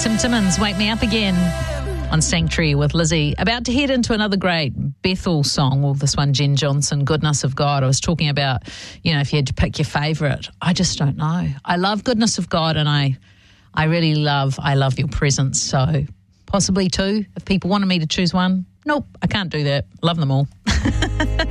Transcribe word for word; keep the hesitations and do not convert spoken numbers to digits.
Tim Timmins, Wake Me Up Again on Sanctuary with Lizzie. About to head into another great Bethel song. Well, this one, Jen Johnson, Goodness of God. I was talking about, you know, if you had to pick your favourite. I just don't know. I love Goodness of God, and I, I really love, I love Your Presence. So possibly two, if people wanted me to choose one. Nope, I can't do that. Love them all.